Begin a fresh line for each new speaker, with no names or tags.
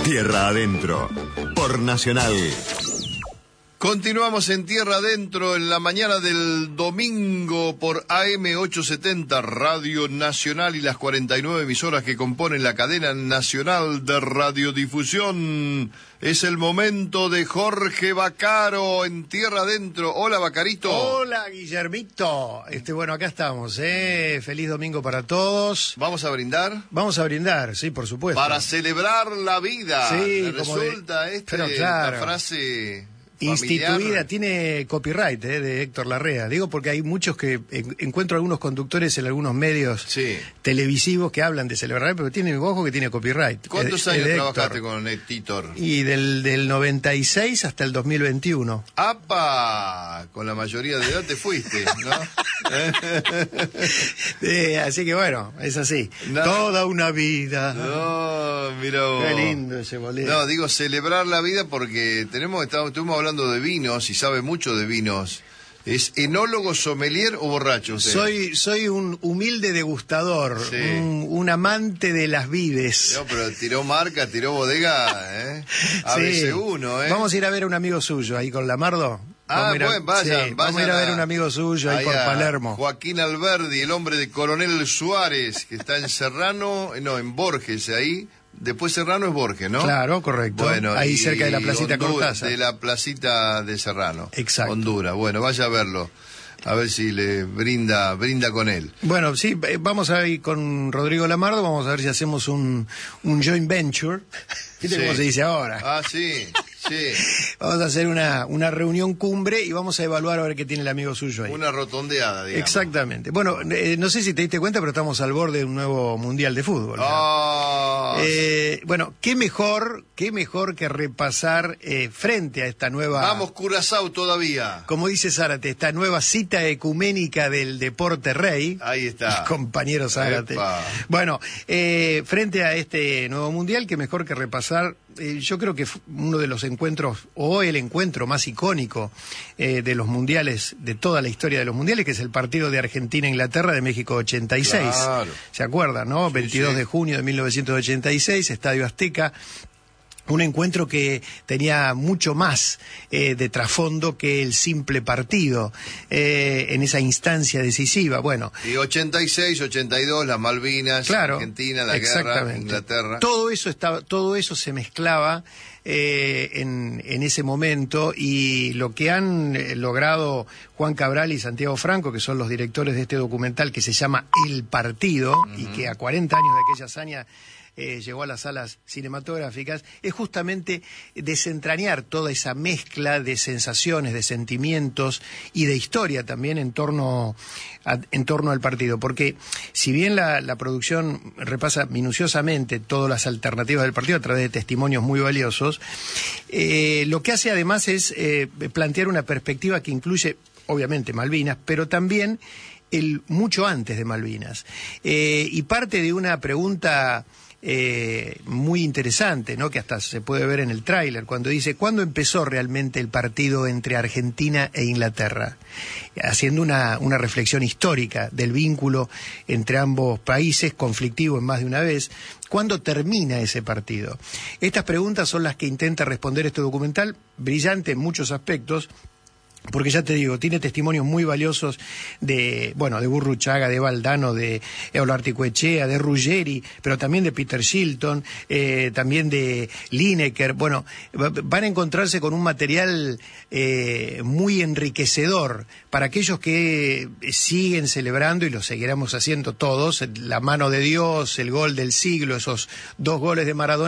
Tierra Adentro, por Nacional.
Continuamos en Tierra Adentro en la mañana del domingo por AM870 Radio Nacional y las 49 emisoras que componen la cadena nacional de radiodifusión. Es el momento de Jorge Vaccaro en Tierra Adentro. Hola, Vaccarito.
Hola, Guillermito. Bueno, acá estamos, Feliz domingo para todos.
¿Vamos a brindar?
Vamos a brindar, sí, por supuesto.
Para celebrar la vida.
Sí,
resulta
pero claro,
esta frase
instituida,
familiar.
Tiene copyright de Héctor Larrea. Digo porque hay muchos que encuentro algunos conductores en algunos medios televisivos que hablan de celebrar, pero tiene ojo que tiene copyright.
¿Cuántos años trabajaste con Héctor?
Y del 96 hasta el 2021.
¡Apa! Con la mayoría de edad te fuiste, ¿no?
Así que bueno, es así.
No.
Toda una vida.
No, mira vos.
Qué lindo ese bolero.
No, digo celebrar la vida porque estuvimos hablando de vinos y sabe mucho de vinos. ¿Es enólogo, sommelier o borracho usted?
Soy un humilde degustador,
sí.
un amante de las vides.
No, pero tiró marca, tiró bodega, ABC1,
Sí. Vamos a ir a ver a un amigo suyo ahí con Lamardo.
Vayan.
Vamos a ir a ver a un amigo suyo ahí por Palermo.
Joaquín Alberdi, el hombre de Coronel Suárez, que está en Borges, ahí. Después Serrano es Borges, ¿no?
Claro, correcto.
Bueno,
ahí cerca de la placita Cortázar.
De la placita de Serrano.
Exacto.
Honduras. Bueno, vaya a verlo. A ver si le brinda con él.
Bueno, sí, vamos a ir con Rodrigo Lamardo, vamos a ver si hacemos un joint venture. ¿Viste cómo se dice ahora?
Ah, sí.
Vamos a hacer una reunión cumbre y vamos a evaluar a ver qué tiene el amigo suyo ahí.
Una rotondeada, digamos.
Exactamente. Bueno, no sé si te diste cuenta, pero estamos al borde de un nuevo mundial de fútbol. Bueno, qué mejor que repasar frente a esta nueva...
Vamos, Curazao todavía.
Como dice Zárate, esta nueva cita ecuménica del deporte rey.
Ahí está.
Compañero Zárate.
Epa.
Bueno, frente a este nuevo mundial, qué mejor que repasar. Yo creo que uno de los encuentros, o el encuentro más icónico de los mundiales, de toda la historia de los mundiales, que es el partido de Argentina-Inglaterra de México 86.
Claro.
¿Se acuerdan, no? 22 de junio de 1986, Estadio Azteca. Un encuentro que tenía mucho más de trasfondo que el simple partido en esa instancia decisiva. Bueno,
y 86, 82, las Malvinas,
claro,
Argentina, la guerra, Inglaterra.
Todo eso se mezclaba en ese momento, y lo que han logrado Juan Cabral y Santiago Franco, que son los directores de este documental que se llama El Partido, y que a 40 años de aquella hazaña llegó a las salas cinematográficas, es justamente desentrañar toda esa mezcla de sensaciones, de sentimientos y de historia también en torno al partido. Porque si bien la producción repasa minuciosamente todas las alternativas del partido a través de testimonios muy valiosos, lo que hace además es plantear una perspectiva que incluye, obviamente, Malvinas, pero también el mucho antes de Malvinas. Y parte de una pregunta muy interesante, ¿no? Que hasta se puede ver en el tráiler, cuando dice: ¿cuándo empezó realmente el partido entre Argentina e Inglaterra? Haciendo una reflexión histórica del vínculo entre ambos países, conflictivo en más de una vez. ¿Cuándo termina ese partido? Estas preguntas son las que intenta responder este documental, brillante en muchos aspectos, porque ya te digo, tiene testimonios muy valiosos de Burruchaga, de Valdano, de Eolo Articoechea, de Ruggeri, pero también de Peter Shilton, también de Lineker. Bueno, van a encontrarse con un material muy enriquecedor para aquellos que siguen celebrando, y lo seguiremos haciendo todos, la mano de Dios, el gol del siglo, esos 2 goles de Maradona